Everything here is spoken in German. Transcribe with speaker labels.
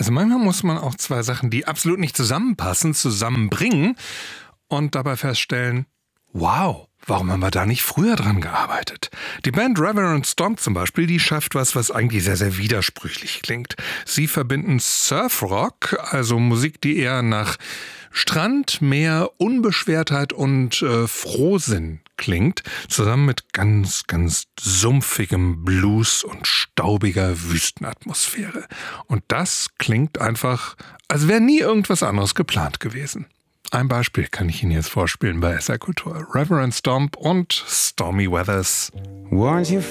Speaker 1: Also manchmal muss man auch zwei Sachen, die absolut nicht zusammenpassen, zusammenbringen und dabei feststellen, wow, warum haben wir da nicht früher dran gearbeitet? Die Band Reverend Stomp zum Beispiel, die schafft was eigentlich sehr, sehr widersprüchlich klingt. Sie verbinden Surfrock, also Musik, die eher nach Strand, Meer, Unbeschwertheit und Frohsinn klingt, zusammen mit ganz, ganz sumpfigem Blues und staubiger Wüstenatmosphäre. Und das klingt einfach, als wäre nie irgendwas anderes geplant gewesen. Ein Beispiel kann ich Ihnen jetzt vorspielen bei SR Kultur. Reverend Stomp und Stormy Weathers.
Speaker 2: Weren't you